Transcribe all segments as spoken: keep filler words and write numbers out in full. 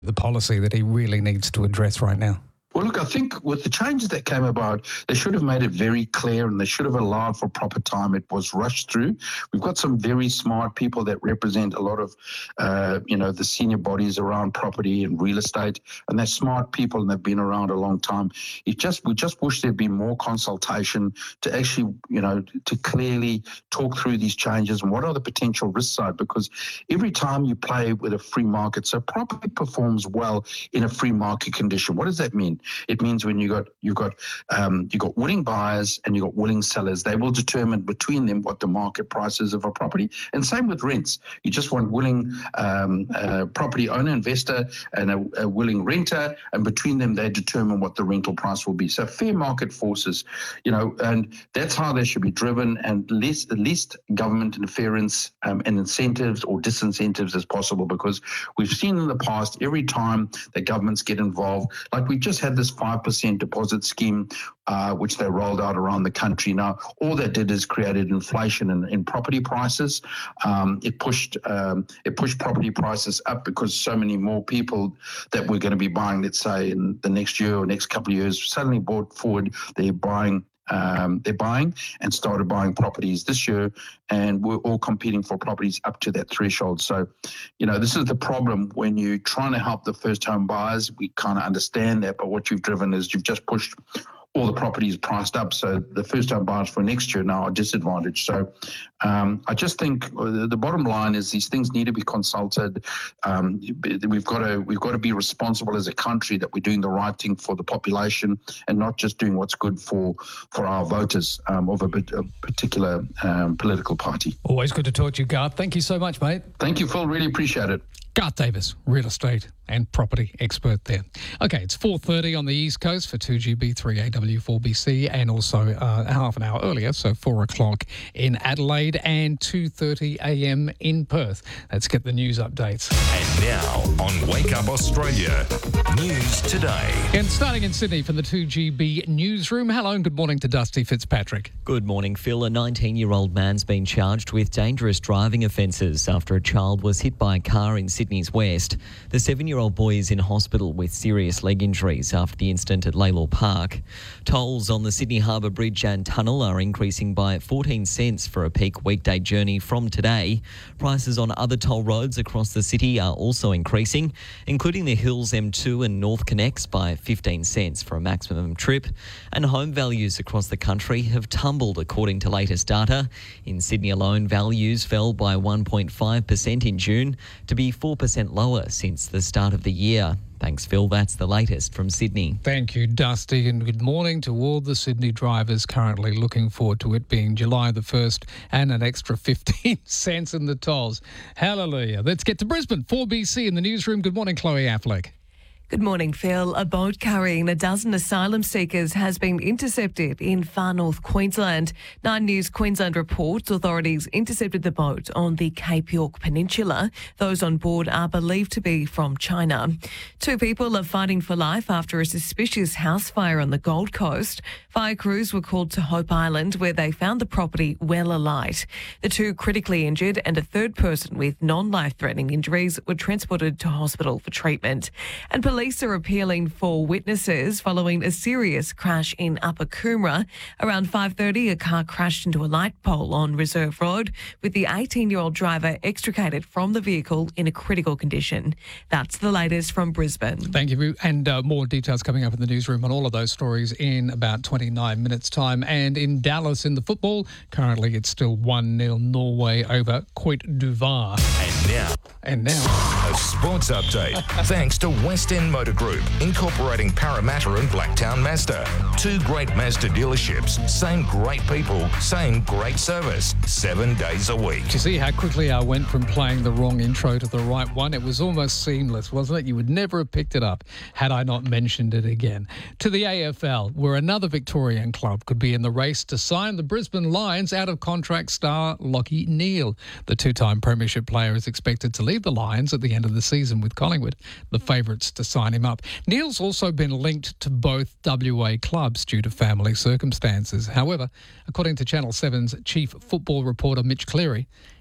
the policy that he really needs to address right now? Well, look, I think with the changes that came about, they should have made it very clear and they should have allowed for proper time. It was rushed through. We've got some very smart people that represent a lot of, uh, you know, the senior bodies around property and real estate, and they're smart people and they've been around a long time. It just we just wish there'd be more consultation to actually, you know, to clearly talk through these changes and what are the potential risks side, because every time you play with a free market, so property performs well in a free market condition. What does that mean? It means when you got you got um, you got willing buyers and you got willing sellers, they will determine between them what the market price is of a property. And same with rents. You just want willing um, uh, property owner, investor, and a, a willing renter, and between them they determine what the rental price will be. So fair market forces, you know, and that's how they should be driven, and less least government interference um, and incentives or disincentives as possible, because we've seen in the past every time that governments get involved, like we just had this five percent deposit scheme, uh, which they rolled out around the country. Now, all that did is created inflation in, in property prices. Um, it pushed um, it pushed property prices up because so many more people that were going to be buying, let's say, in the next year or next couple of years, suddenly brought forward they're buying Um, they're buying and started buying properties this year, and we're all competing for properties up to that threshold. So, you know, this is the problem when you're trying to help the first home buyers. We kind of understand that, but what you've driven is you've just pushed all the properties priced up. So the first home buyers for next year now are disadvantaged. So um, I just think the bottom line is these things need to be consulted. Um, we've got to we've got to be responsible as a country that we're doing the right thing for the population and not just doing what's good for for our voters um, of a, bit, a particular um, political party. Always good to talk to you, Garth. Thank you so much, mate. Thank you, Phil. Really appreciate it. Garth Davis, real estate and property expert there. Okay, it's four thirty on the East Coast for two G B, three A W, four B C, and also uh, half an hour earlier, so four o'clock in Adelaide and two thirty a m in Perth. Let's get the news updates. And now on Wake Up Australia, News Today. And starting in Sydney from the two G B newsroom, hello and good morning to Dusty Fitzpatrick. Good morning, Phil. A nineteen-year-old man's been charged with dangerous driving offences after a child was hit by a car in Sydney's west. The seven-year-old boy is in hospital with serious leg injuries after the incident at Laylaw Park. Tolls on the Sydney Harbour Bridge and Tunnel are increasing by fourteen cents for a peak weekday journey from today. Prices on other toll roads across the city are also increasing, including the Hills M two and North Connects by fifteen cents for a maximum trip. And home values across the country have tumbled according to latest data. In Sydney alone, values fell by one point five percent in June to be four percent lower since the start of the year. Thanks, Phil. That's the latest from Sydney. Thank you, Dusty, and good morning to all the Sydney drivers currently looking forward to it being July the first and an extra fifteen cents in the tolls. Hallelujah. Let's get to Brisbane. four B C in the newsroom. Good morning, Chloe Affleck. Good morning, Phil. A boat carrying a dozen asylum seekers has been intercepted in far north Queensland. Nine News Queensland reports authorities intercepted the boat on the Cape York Peninsula. Those on board are believed to be from China. Two people are fighting for life after a suspicious house fire on the Gold Coast. Fire crews were called to Hope Island, where they found the property well alight. The two critically injured and a third person with non-life-threatening injuries were transported to hospital for treatment. And police Police are appealing for witnesses following a serious crash in Upper Coomera. Around five thirty, a car crashed into a light pole on Reserve Road, with the eighteen-year-old driver extricated from the vehicle in a critical condition. That's the latest from Brisbane. Thank you. And uh, more details coming up in the newsroom on all of those stories in about twenty-nine minutes' time. And in Dallas in the football, currently it's still one nil Norway over Cote d'Ivoire. And now... And now... A sports update. Thanks to West End Motor Group, incorporating Parramatta and Blacktown Mazda. Two great Mazda dealerships, same great people, same great service, seven days a week. Do you see how quickly I went from playing the wrong intro to the right one? It was almost seamless, wasn't it? You would never have picked it up had I not mentioned it again. To the A F L, where another Victorian club could be in the race to sign the Brisbane Lions out-of-contract star Lachie Neale. The two-time premiership player is expected to leave the Lions at the end of the season with Collingwood, the favourites to sign him up. Neale's also been linked to both W A clubs due to family circumstances. However, according to Channel seven's chief football reporter Mitch Cleary,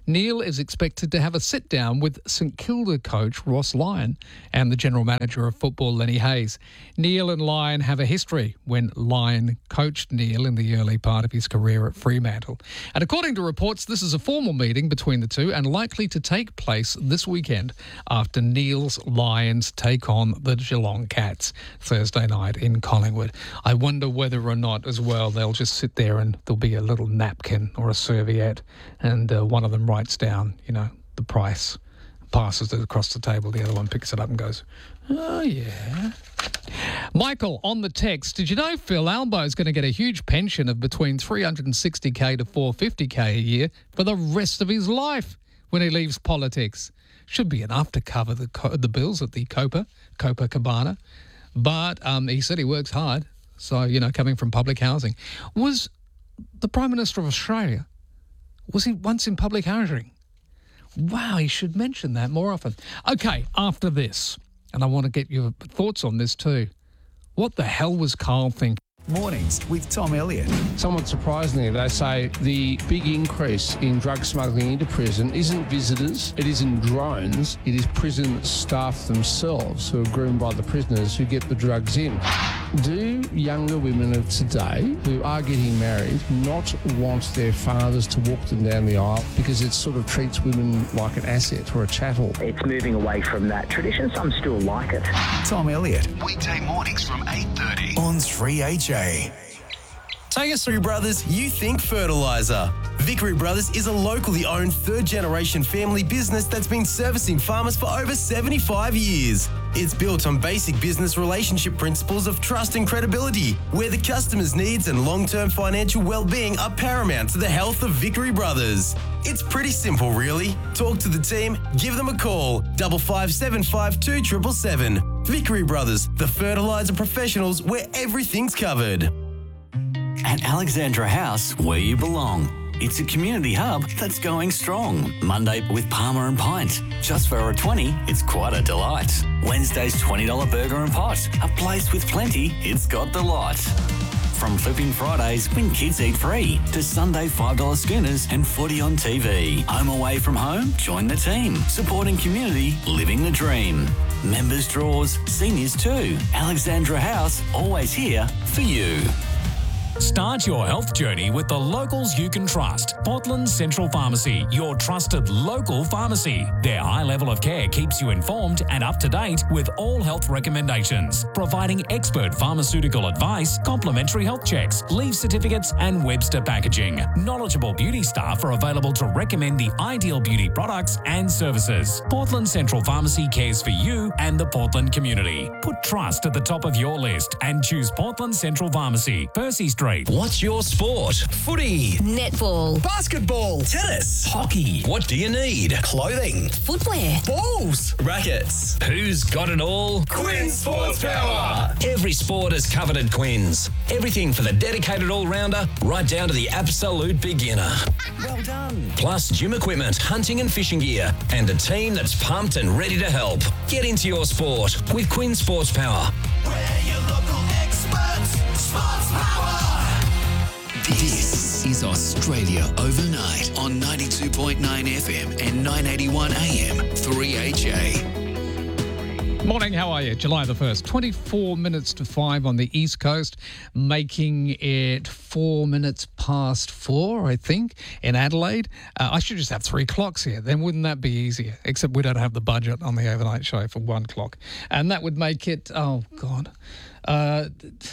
Neil is expected to have a sit-down with St Kilda coach Ross Lyon and the general manager of football Lenny Hayes. Neil and Lyon have a history when Lyon coached Neil in the early part of his career at Fremantle. And according to reports, this is a formal meeting between the two and likely to take place this weekend after Neil's Lions take on the Geelong Cats Thursday night in Collingwood. I wonder whether or not as well they'll just sit there and there'll be a little napkin or a serviette and uh, one of them writes down, you know, the price, passes it across the table, the other one picks it up and goes, oh yeah. Michael, on the text, did you know Phil Albo's going to get a huge pension of between three hundred sixty thousand to four hundred fifty thousand a year for the rest of his life when he leaves politics? Should be enough to cover the the bills at the Copa, Copa Cabana. But um, he said he works hard. So, you know, coming from public housing. Was the Prime Minister of Australia, was he once in public housing? Wow, he should mention that more often. Okay, after this, and I want to get your thoughts on this too. What the hell was Carl thinking? Mornings with Tom Elliott. Somewhat surprisingly, they say the big increase in drug smuggling into prison isn't visitors, it isn't drones, it is prison staff themselves who are groomed by the prisoners who get the drugs in. Do younger women of today who are getting married not want their fathers to walk them down the aisle because it sort of treats women like an asset or a chattel? It's moving away from that tradition. Some still like it. Tom Elliott. Weekday mornings from eight thirty on three H A. Take us through, brothers. You think fertiliser. Vickery Brothers is a locally owned third-generation family business that's been servicing farmers for over seventy-five years. It's built on basic business relationship principles of trust and credibility, where the customer's needs and long-term financial well-being are paramount to the health of Vickery Brothers. It's pretty simple, really. Talk to the team, give them a call, double five seven five two triple seven. Vickery Brothers, the fertiliser professionals where everything's covered. At Alexandra House, where you belong. It's a community hub that's going strong. Monday with Palmer and Pint. Just for a twenty, it's quite a delight. Wednesday's twenty dollars burger and pot. A place with plenty, it's got the lot. From Flipping Fridays when kids eat free to Sunday five dollars schooners and footy on T V. Home away from home? Join the team. Supporting community, living the dream. Members draws, seniors too. Alexandra House, always here for you. Start your health journey with the locals you can trust. Portland Central Pharmacy, your trusted local pharmacy. Their high level of care keeps you informed and up to date with all health recommendations, providing expert pharmaceutical advice, complimentary health checks, leave certificates, and Webster packaging. Knowledgeable beauty staff are available to recommend the ideal beauty products and services. Portland Central Pharmacy cares for you and the Portland community. Put trust at the top of your list and choose Portland Central Pharmacy, Percy Street. What's your sport? Footy, netball, basketball, tennis, hockey. What do you need? Clothing, footwear, balls, rackets. Who's got it all? Quins Sports Power. Every sport is covered at Quins. Everything for the dedicated all-rounder, right down to the absolute beginner. Well done. Plus gym equipment, hunting and fishing gear, and a team that's pumped and ready to help. Get into your sport with Quins Sports Power. We're your local experts. Sports Power. This is Australia Overnight on ninety-two point nine F M and nine eighty-one A M three H A. Morning, how are you? July the first, twenty-four minutes to five on the East Coast, making it four minutes past four, I think, in Adelaide. Uh, I should just have three clocks here, then wouldn't that be easier? Except we don't have the budget on the overnight show for one clock. And that would make it, oh, God. Uh...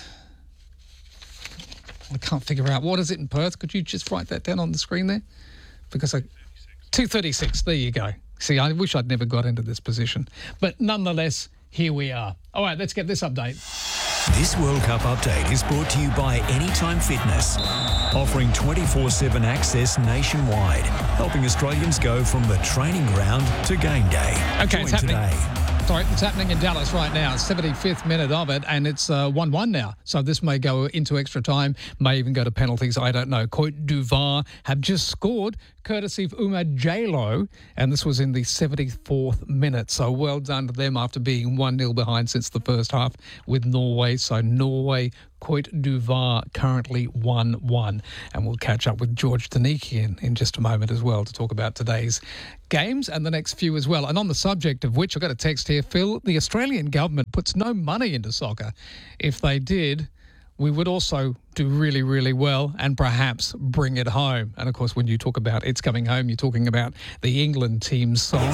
I can't figure out, what is it in Perth? Could you just write that down on the screen there? Because I... two thirty-six, there you go. See, I wish I'd never got into this position. But nonetheless, here we are. All right, let's get this update. This World Cup update is brought to you by Anytime Fitness, offering twenty-four seven access nationwide, helping Australians go from the training ground to game day. Okay, Join it's happening. Today. Sorry, it's happening in Dallas right now, seventy-fifth minute of it, and it's uh, one one now. So this may go into extra time, may even go to penalties, I don't know. Cote d'Ivoire have just scored, courtesy of Oumar Jallow, and this was in the seventy-fourth minute. So well done to them after being one nil behind since the first half with Norway. So Norway Cote d'Ivoire currently one one. And we'll catch up with George Danikian in just a moment as well to talk about today's games and the next few as well. And on the subject of which, I've got a text here, Phil, the Australian government puts no money into soccer. If they did, we would also do really, really well and perhaps bring it home. And of course, when you talk about It's Coming Home, you're talking about the England team's song.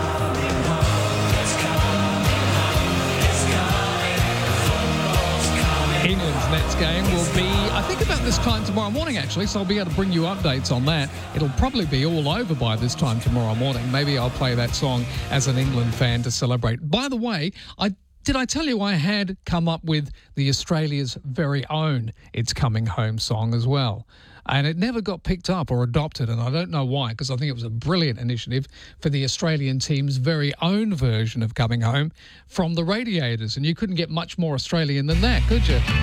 England's next game will be, I think, about this time tomorrow morning, actually, so I'll be able to bring you updates on that. It'll probably be all over by this time tomorrow morning. Maybe I'll play that song as an England fan to celebrate. By the way, I did I tell you I had come up with the Australia's very own It's Coming Home song as well? And it never got picked up or adopted, and I don't know why, because I think it was a brilliant initiative for the Australian team's very own version of Coming Home from the Radiators. And you couldn't get much more Australian than that, could you?